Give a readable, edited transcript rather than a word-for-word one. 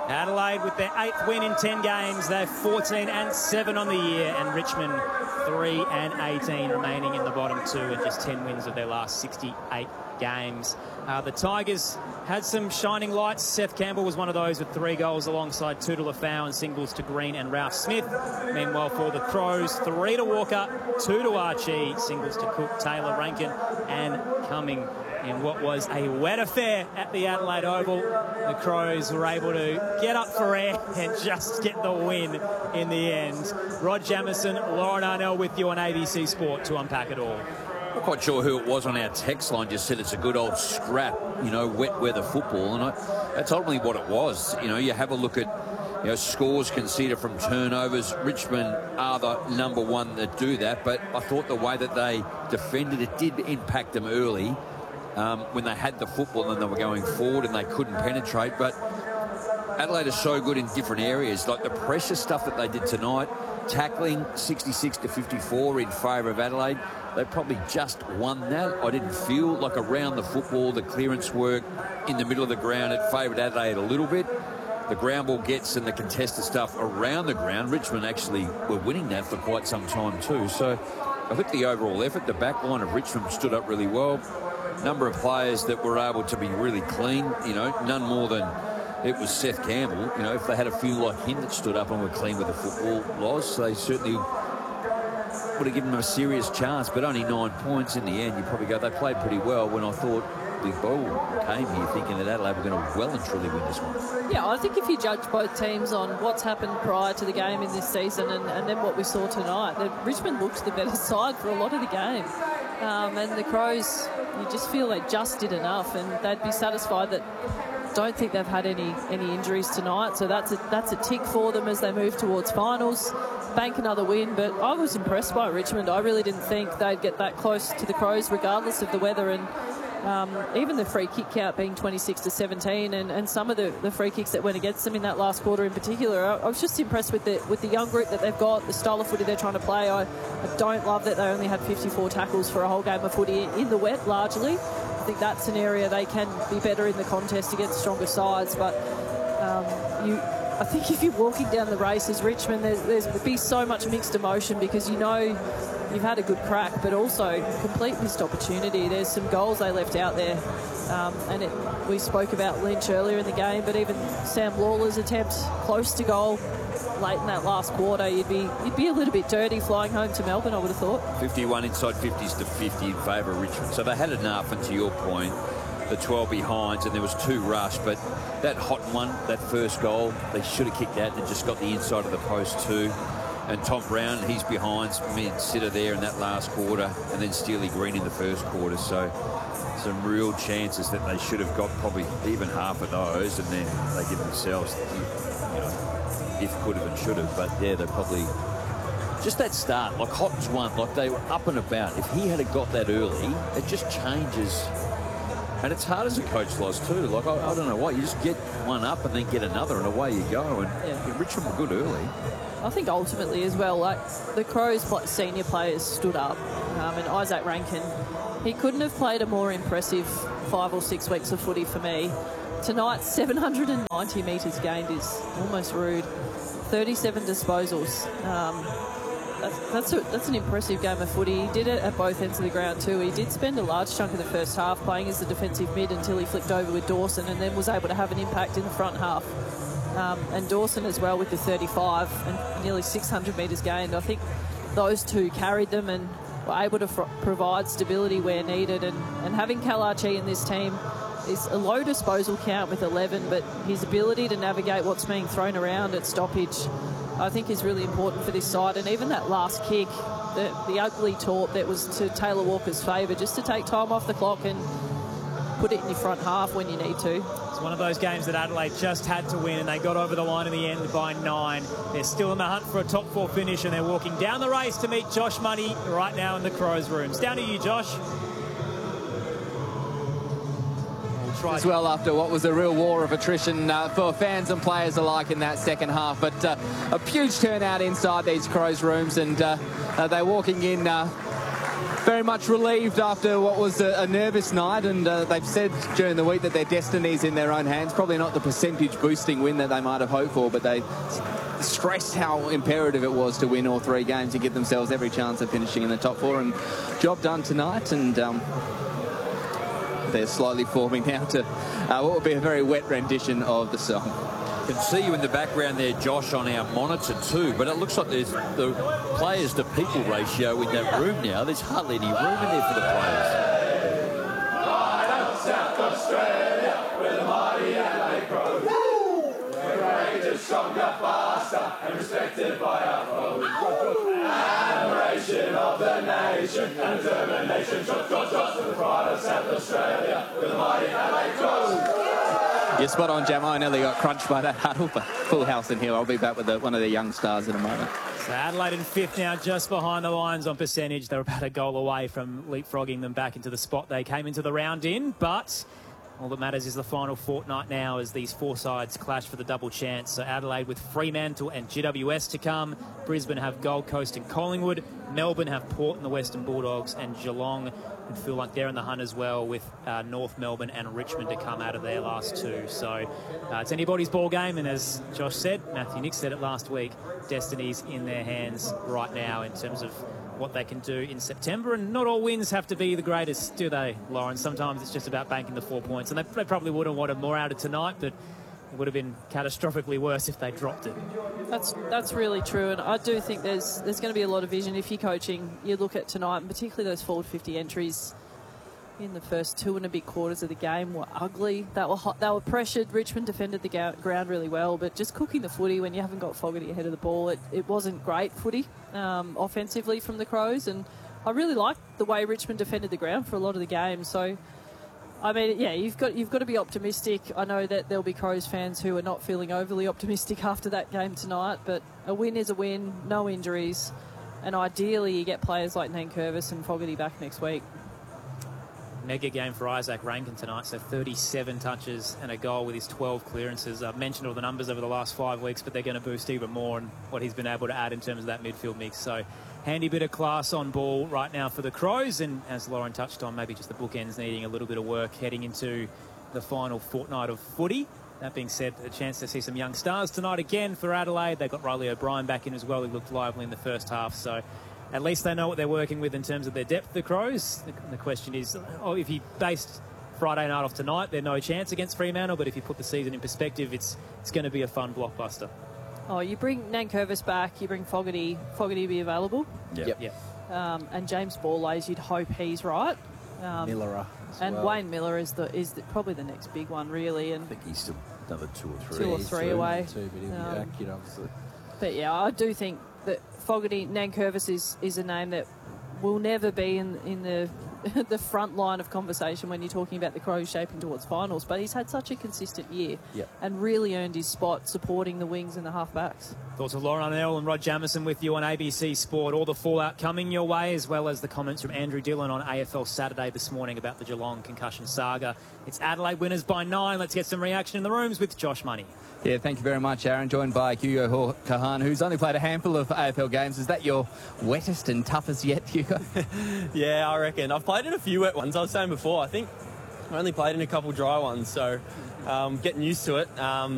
Adelaide with their 8th win in 10 games. They're 14-7 on the year, and Richmond 3-18 remaining in the bottom two and just 10 wins of their last 68 games. The Tigers had some shining lights. Seth Campbell was one of those with 3 goals alongside 2 to Lafau and singles to Green and Ralph Smith. Meanwhile, for the Crows, 3 to Walker, 2 to Archie, singles to Cook, Taylor, Rankin and Cumming. In what was a wet affair at the Adelaide Oval, the Crows were able to get up for air and just get the win in the end. Rod Jamieson, Lauren Arnell with you on ABC Sport to unpack it all. Not quite sure who it was on our text line, just said it's a good old scrap, you know, wet weather football. And that's ultimately what it was. You know, you have a look at, you know, scores conceded from turnovers. Richmond are the number one that do that. But I thought the way that they defended, it did impact them early. When they had the football and they were going forward and they couldn't penetrate. But Adelaide is so good in different areas, like the pressure stuff that they did tonight, tackling 66-54 in favour of Adelaide. They probably just won that. I didn't feel like around the football, the clearance work in the middle of the ground, it favoured Adelaide a little bit. The ground ball gets and the contested stuff around the ground, Richmond actually were winning that for quite some time too. So I think the overall effort, the back line of Richmond stood up really well. Number of players that were able to be really clean, you know, none more than it was Seth Campbell. You know, if they had a few like him that stood up and were clean with the football, Loz, they certainly would have given them a serious chance, but only 9 points in the end. You probably go, they played pretty well, when I thought the ball came here thinking that Adelaide were going to well and truly win this one. Yeah, I think if you judge both teams on what's happened prior to the game in this season and then what we saw tonight, that Richmond looked the better side for a lot of the game. And the Crows, you just feel they just did enough, and they'd be satisfied that. Don't think they've had any injuries tonight, so that's a tick for them as they move towards finals. Bank another win, but I was impressed by Richmond. I really didn't think they'd get that close to the Crows regardless of the weather, and even the free kick count being 26-17 and some of the free kicks that went against them in that last quarter in particular. I was just impressed with the young group that they've got, the style of footy they're trying to play. I don't love that they only had 54 tackles for a whole game of footy in the wet largely. I think that's an area they can be better in the contest against stronger sides, but I think if you're walking down the race as Richmond, there's be so much mixed emotion because you know you've had a good crack, but also complete missed opportunity. There's some goals they left out there, and we spoke about Lynch earlier in the game, but even Sam Lawler's attempt close to goal late in that last quarter, you'd be a little bit dirty flying home to Melbourne, I would have thought. 51 inside 50s to 50 in favour of Richmond. So they had enough, and to your point, the 12 behinds, and there was 2 rushed, but that hot one, that first goal, they should have kicked that and just got the inside of the post too. And Tom Brown, he's behind mid-sitter there in that last quarter, and then Steely Green in the first quarter. So some real chances that they should have got probably even half of those, and then they give themselves, you know, if could have and should have. But yeah, they probably just that start, like Hotton's one, like they were up and about. If he had got that early, it just changes. And it's hard as a coach, Loz, too. Like, I don't know what. You just get one up and then get another, and away you go. And Richmond were good early. I think ultimately as well, like the Crows senior players stood up, and Isaac Rankin, he couldn't have played a more impressive 5 or 6 weeks of footy for me. Tonight, 790 metres gained is almost rude. 37 disposals. That's an impressive game of footy. He did it at both ends of the ground too. He did spend a large chunk of the first half playing as the defensive mid until he flicked over with Dawson, and then was able to have an impact in the front half. And Dawson as well with the 35 and nearly 600 metres gained. I think those two carried them and were able to provide stability where needed. And having Cal Archie in this team is a low disposal count with 11, but his ability to navigate what's being thrown around at stoppage, I think, is really important for this side. And even that last kick, the ugly taunt that was to Taylor Walker's favour, just to take time off the clock and put it in your front half when you need to. It's one of those games that Adelaide just had to win, and they got over the line in the end by 9. They're still in the hunt for a top 4 finish, and they're walking down the race to meet Josh Money right now in the Crows rooms. Down to you, Josh. As well, after what was a real war of attrition for fans and players alike in that second half, but a huge turnout inside these Crows rooms, and they're walking in very much relieved after what was a nervous night, and they've said during the week that their destiny's in their own hands. Probably not the percentage boosting win that they might have hoped for, but they stressed how imperative it was to win all 3 games to give themselves every chance of finishing in the top 4, and job done tonight. And they're slowly forming now to what will be a very wet rendition of the song. Can see you in the background there, Josh, on our monitor too, but it looks like there's the players to people ratio in that room now. There's hardly any room in there for the players. South Australia, we're the mighty Adelaide Crows. We're greater, stronger, faster, and respected by our foes. Admiration of the nation and determination. Shots for the pride of South Australia, we're the mighty Adelaide Crows. You're spot on, Jamo. I nearly got crunched by that huddle, but full house in here. I'll be back with one of the young stars in a moment. So Adelaide in 5th now, just behind the Lions on percentage. They're about a goal away from leapfrogging them back into the spot they came into the round in, but all that matters is the final fortnight now as these 4 sides clash for the double chance. So Adelaide with Fremantle and GWS to come. Brisbane have Gold Coast and Collingwood. Melbourne have Port and the Western Bulldogs, and Geelong and feel like they're in the hunt as well with North Melbourne and Richmond to come out of their last 2. So it's anybody's ball game, and as Josh said, Matthew Nick said it last week, destiny's in their hands right now in terms of what they can do in September. And not all wins have to be the greatest, do they, Lauren? Sometimes it's just about banking the 4 points, and they probably would have wanted more out of tonight, but it would have been catastrophically worse if they dropped it. That's really true, and I do think there's going to be a lot of vision if you're coaching. You look at tonight, and particularly those forward 50 entries in the first 2 and a bit quarters of the game were ugly. They were pressured. Richmond defended the ground really well, but just cooking the footy when you haven't got Fogarty ahead of the ball, it wasn't great footy offensively from the Crows, and I really liked the way Richmond defended the ground for a lot of the game. So I mean, yeah, you've got to be optimistic. I know that there'll be Crows fans who are not feeling overly optimistic after that game tonight, but a win is a win, no injuries, and ideally you get players like Nankervis and Fogarty back next week. Mega game for Isaac Rankin tonight, so 37 touches and a goal with his 12 clearances. I've mentioned all the numbers over the last 5 weeks, but they're going to boost even more in what he's been able to add in terms of that midfield mix. So handy bit of class on ball right now for the Crows, and as Lauren touched on, maybe just the bookends needing a little bit of work heading into the final fortnight of footy. That being said, a chance to see some young stars tonight again for Adelaide. They've got Riley O'Brien back in as well. He looked lively in the first half, so at least they know what they're working with in terms of their depth, the Crows. The question is, if you based Friday night off tonight, they're no chance against Fremantle, but if you put the season in perspective, it's going to be a fun blockbuster. Oh, you bring Nankervis back, you bring Fogarty will be available. Yep. And James Borlase, you'd hope he's right. Miller and well. Wayne Miller is probably the next big one, really. And I think he's still another 2 or 3. 2 or 3 away. But he'll be back, obviously. But yeah, I do think that Fogarty, Nankervis is a name that will never be in the the front line of conversation when you're talking about the Crows shaping towards finals, but he's had such a consistent year and really earned his spot supporting the wings and the half-backs. Thoughts of Lauren Arnell and Rod Jamieson with you on ABC Sport. All the fallout coming your way, as well as the comments from Andrew Dillon on AFL Saturday this morning about the Geelong concussion saga. It's Adelaide winners by 9. Let's get some reaction in the rooms with Josh Money. Yeah, thank you very much, Aaron. Joined by Hugo Kahan, who's only played a handful of AFL games. Is that your wettest and toughest yet, Hugo? Yeah, I reckon. I've played in a few wet ones. I was saying before, I think I only played in a couple dry ones, so getting used to it.